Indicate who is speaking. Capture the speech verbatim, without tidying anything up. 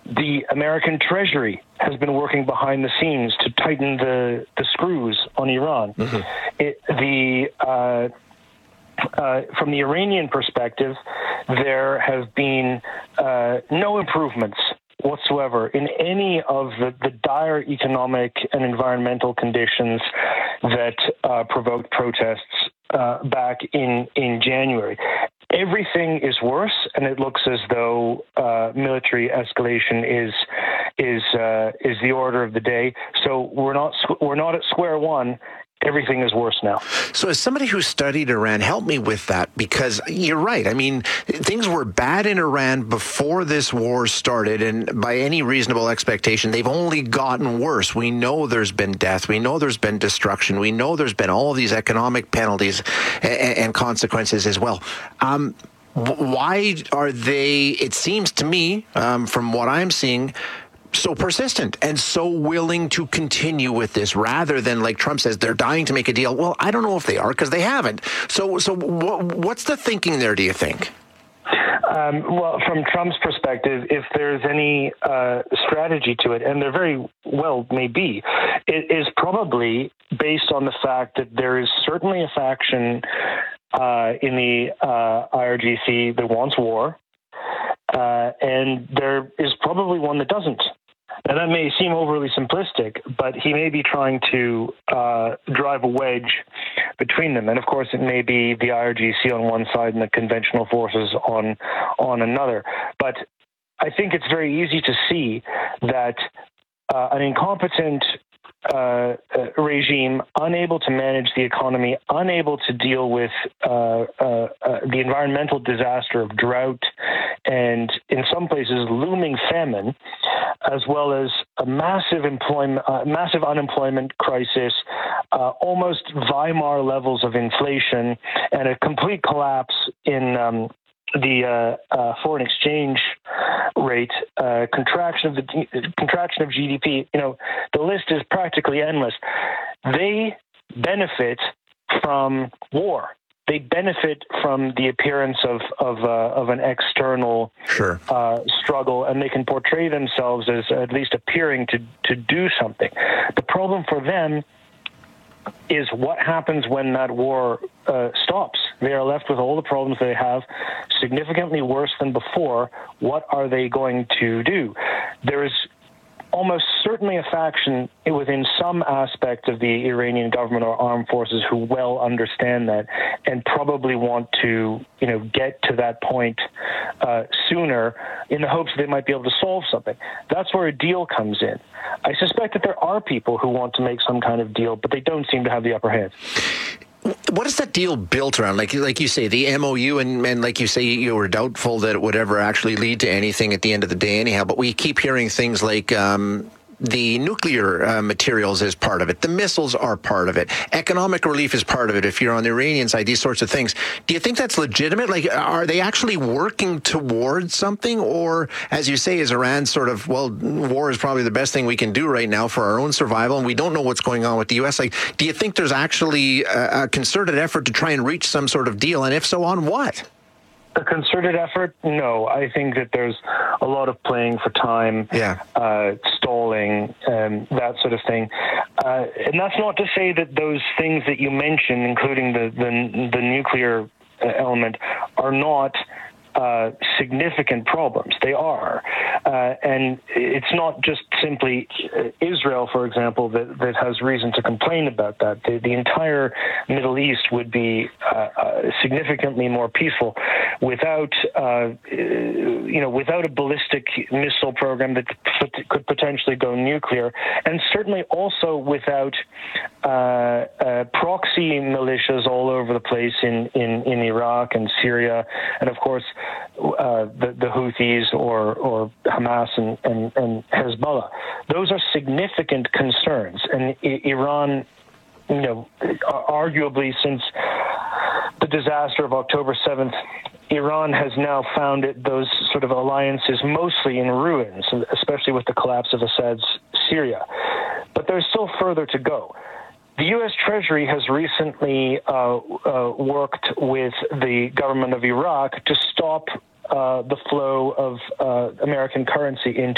Speaker 1: the American Treasury has been working behind the scenes to tighten the, the screws on Iran. Mm-hmm. It, the uh, uh, from the Iranian perspective, there have been uh, no improvements whatsoever in any of the, the dire economic and environmental conditions that uh, provoked protests uh, back in, in January. Everything is worse, and it looks as though uh, military escalation is is uh, is the order of the day. So we're not we're not at square one. Everything is worse now.
Speaker 2: So as somebody who studied Iran, help me with that, because you're right. I mean, things were bad in Iran before this war started, and by any reasonable expectation, they've only gotten worse. We know there's been death. We know there's been destruction. We know there's been all of these economic penalties and, and consequences as well. Um, why are they, it seems to me, um, from what I'm seeing, so persistent and so willing to continue with this, rather than, like Trump says, they're dying to make a deal? Well, I don't know if they are, because they haven't. So, so wh- what's the thinking there, do you think?
Speaker 1: Um, well, from Trump's perspective, if there's any uh, strategy to it, and there very well may be, it is probably based on the fact that there is certainly a faction uh, in the uh, I R G C that wants war, uh, and there is probably one that doesn't. Now, that may seem overly simplistic, but he may be trying to uh, drive a wedge between them. And, of course, it may be the I R G C on one side and the conventional forces on on another. But I think it's very easy to see that uh, an incompetent uh, regime, unable to manage the economy, unable to deal with uh, uh, uh, the environmental disaster of drought and, in some places, looming famine, as well as a massive employment, uh, massive unemployment crisis, uh, almost Weimar levels of inflation, and a complete collapse in um, the uh, uh, foreign exchange rate, uh, contraction of the contraction of G D P. You know, the list is practically endless. They benefit from war. They benefit from the appearance of of, uh, of an external
Speaker 2: sure.
Speaker 1: uh, struggle, and they can portray themselves as at least appearing to, to do something. The problem for them is what happens when that war uh, stops. They are left with all the problems they have, significantly worse than before. What are they going to do? There is almost certainly a faction within some aspect of the Iranian government or armed forces who well understand that and probably want to, you know, get to that point uh, sooner in the hopes that they might be able to solve something. That's where a deal comes in. I suspect that there are people who want to make some kind of deal, but they don't seem to have the upper hand.
Speaker 2: What is that deal built around? Like, like you say, the M O U, and, and like you say, you were doubtful that it would ever actually lead to anything at the end of the day anyhow, but we keep hearing things like um, the nuclear uh, materials is part of it. The missiles are part of it. Economic relief is part of it. If you're on the Iranian side, these sorts of things. Do you think that's legitimate? Like, are they actually working towards something? Or, as you say, is Iran sort of, well, war is probably the best thing we can do right now for our own survival, and we don't know what's going on with the U S? Like, do you think there's actually a, a concerted effort to try and reach some sort of deal? And if so, on what?
Speaker 1: A concerted effort? No. I think that there's a lot of playing for time,
Speaker 2: yeah.
Speaker 1: uh, stalling, um, that sort of thing. Uh, and that's not to say that those things that you mentioned, including the, the, the nuclear element, are not uh, significant problems. They are. Uh, and it's not just simply Israel, for example, that, that has reason to complain about that. The, the entire Middle East would be uh, uh, significantly more peaceful without, uh, you know, without a ballistic missile program that could potentially go nuclear, and certainly also without uh, uh, proxy militias all over the place in, in, in Iraq and Syria, and of course uh, the, the Houthis or, or Hamas and, and, and Hezbollah. Those are significant concerns, and I- Iran, you know, arguably since the disaster of October seventh, Iran has now found it, those sort of alliances mostly in ruins, especially with the collapse of Assad's Syria. But there's still further to go. The U S Treasury has recently uh, uh, worked with the government of Iraq to stop uh, the flow of uh, American currency into